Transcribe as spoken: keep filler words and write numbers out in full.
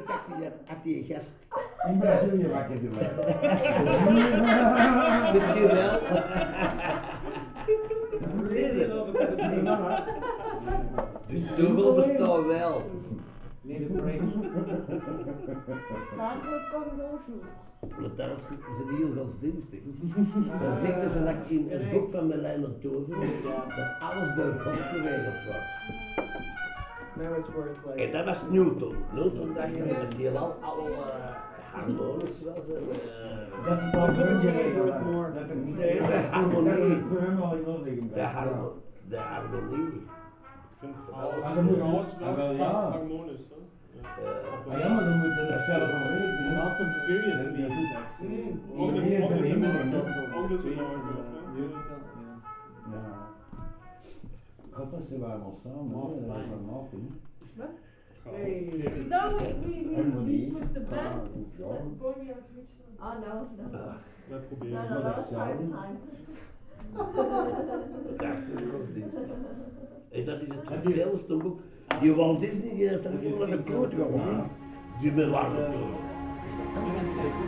taxi had, had die een gast. In Brazilië wakker doen. Misschien wel. Dus dubbel bestaat wel. Need a break. Zakelijk kan wel zo. Want dat is een heel godsdienstig. Dan zegt ze dat in het boek van Melijn Tozen dat alles bij God geregeld wordt. Now it's worth like. En dat was Newton. Newton dacht dat het heelal al uh, harmonisch was. En, uh, Dat is wel voor hem geregeld. Dat is niet Nee, de harmonie. voor hem al in orde de, gebleven. harmo de harmonie. Alles Maar dan moet alles ah, wel ja. harmonisch, hè? Uh, Maar ja, maar dan moet je dat zelf wel weten. It's an awesome period in music, actually. Ook de- Iedereen ook de- heeft er ook de- iemand in. ook de- Streets, ook de- uh, musical, yeah. Ja. God, dat ze waren al samen. Last hè, dat time. was nog niet. Hey. No, we, we, we, Harmonie. we put the band. Ja. Bonnie of Richard. Oh no, no. Wij No, proberen. no, dat that is was prime jou. time. Dat is een godsdienstig. En dat is het geveelste boek. Die Walt Disney die heeft er gewoon een kloot gehoord. Die met warme I think it's, it's